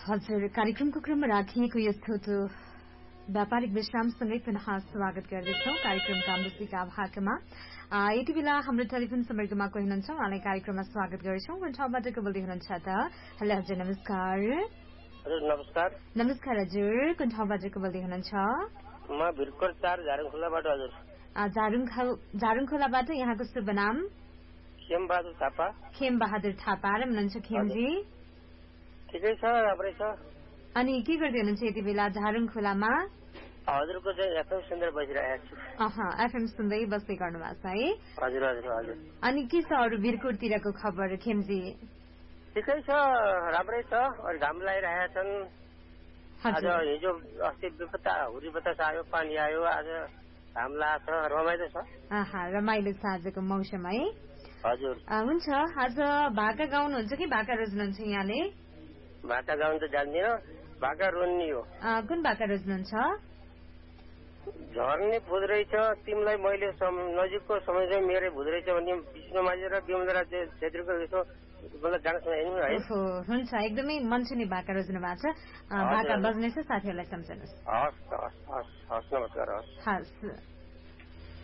हजुर, कार्यक्रमको क्रममा राखिएको यस्तो व्यापारिक विश्रामसँगै पुनः स्वागत गर्दछौं कार्यक्रमका मुसिका भागमा। यति बेला हाम्रो टेलिफोन सम्पर्कमा कोही हुनुहुन्छ, उहाँलाई कार्यक्रममा स्वागत गर्छौं। कुन ठाउँबाट को बोल्दै हुनुहुन्छ त? हेलो हजुर, नमस्कार। हजुर नमस्कार। नमस्कार हजुर, कुन ठाउँबाट को बोल्दै हुनुहुन्छ? म भिरकोट 4 झारुङखोलाबाट हजुर। झारुङखोलाबाट यहाँको शुभ नाम? खेमबहादुर थापा। खेमबहादुर थापा, र हुनुहुन्छ खेमजी? ठिकै छ, राम्रै छ। अनि के गर्दै हुनुहुन्छ यति बेला झारुङखोलामा? हजुरको चाहिँ एफएम सुनेर बसिरहेको छु। एफएम सुन्दै बस्दै गर्नु भएको छ है? हजुर हजुर हजुर। अनि के छ अरू भिरकोटतिरको खबर खेमजी? ठिकै छ, राम्रै छ। घाम लागिरहेका छन्। आज हिजो अस्ति हुरी बतास आयो, पानी आयो, आज घाम लागेको छ, रमाइलो छ। रमाइलो छ आजको मौसम है? हजुर। हुन्छ, आज भाका गाउनुहुन्छ कि भाका रोज्नुहुन्छ यहाँले? भाका गाउन त जान्दिन, भाका रोज्ने हो। कुन भाका रोज्नुहुन्छ? झर्ने बुझ्दैछ तिमीलाई मैले नजिकको समय चाहिँ मेरै बुझ्दैछ भन्ने विष्णु माझी र विमलरा छेत्रीको यसो मतलब गाना सुनाइदिनु है। हुन्छ, एकदमै मनसुनी भाका रोज्नु भएको छ। भाका बज्नेछ, साथीहरूलाई सम्झनुहोस्। हस् हस् हस् हस्, नमस्कार। हस्।